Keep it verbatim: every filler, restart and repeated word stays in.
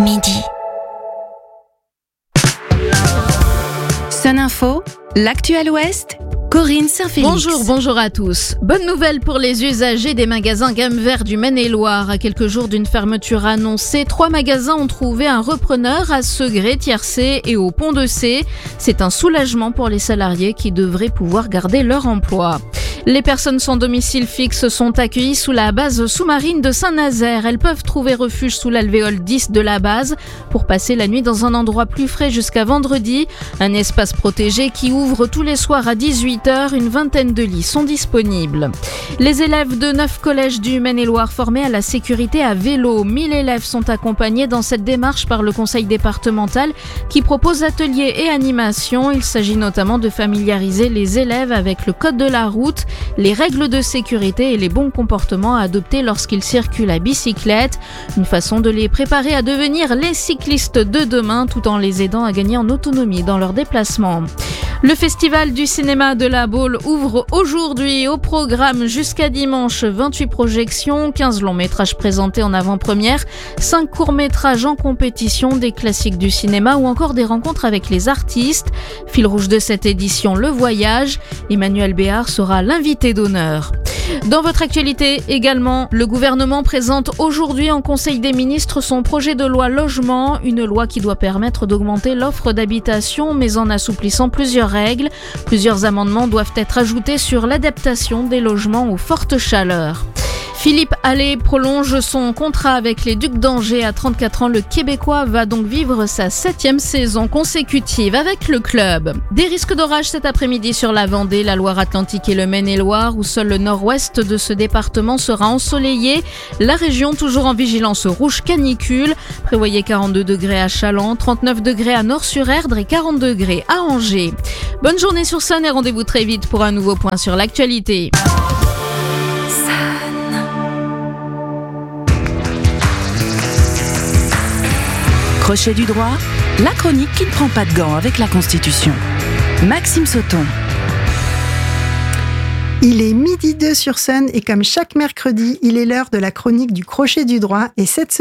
midi. Sun Info, l'actuel Ouest, Corinne Saint-Félix. Bonjour, bonjour à tous. Bonne nouvelle pour les usagers des magasins Gamme Vert du Maine-et-Loire. À quelques jours d'une fermeture annoncée, trois magasins ont trouvé un repreneur à Segré, Tiercé et au Pont-de-Cé. C'est un soulagement pour les salariés qui devraient pouvoir garder leur emploi. Les personnes sans domicile fixe sont accueillies sous la base sous-marine de Saint-Nazaire. Elles peuvent trouver refuge sous l'alvéole dix de la base pour passer la nuit dans un endroit plus frais jusqu'à vendredi. Un espace protégé qui ouvre tous les soirs à dix-huit heures. Une vingtaine de lits sont disponibles. Les élèves de neuf collèges du Maine-et-Loire formés à la sécurité à vélo. mille élèves sont accompagnés dans cette démarche par le conseil départemental qui propose ateliers et animations. Il s'agit notamment de familiariser les élèves avec le code de la route, les règles de sécurité et les bons comportements à adopter lorsqu'ils circulent à bicyclette. Une façon de les préparer à devenir les cyclistes de demain tout en les aidant à gagner en autonomie dans leurs déplacements. Le festival du cinéma de la Baule ouvre aujourd'hui. Au programme jusqu'à dimanche, vingt-huit projections, quinze longs métrages présentés en avant-première, cinq courts métrages en compétition, des classiques du cinéma ou encore des rencontres avec les artistes. Fil rouge de cette édition, le voyage. Emmanuel Béard sera l'invité d'honneur. Dans votre actualité également, le gouvernement présente aujourd'hui en Conseil des ministres son projet de loi logement, une loi qui doit permettre d'augmenter l'offre d'habitation mais en assouplissant plusieurs règles. Plusieurs amendements doivent être ajoutés sur l'adaptation des logements aux fortes chaleurs. Philippe Allais prolonge son contrat avec les Ducs d'Angers à trente-quatre ans. Le Québécois va donc vivre sa septième saison consécutive avec le club. Des risques d'orage cet après-midi sur la Vendée, la Loire-Atlantique et le Maine-et-Loire, où seul le nord-ouest de ce département sera ensoleillé. La région toujours en vigilance rouge canicule. Prévoyez quarante-deux degrés à Challans, trente-neuf degrés à Nord-sur-Erdre et quarante degrés à Angers. Bonne journée sur Sun et rendez-vous très vite pour un nouveau point sur l'actualité. Crochet du droit, la chronique qui ne prend pas de gants avec la Constitution. Maxime Sauton. Il est midi deux sur Sun et comme chaque mercredi, il est l'heure de la chronique du Crochet du droit et cette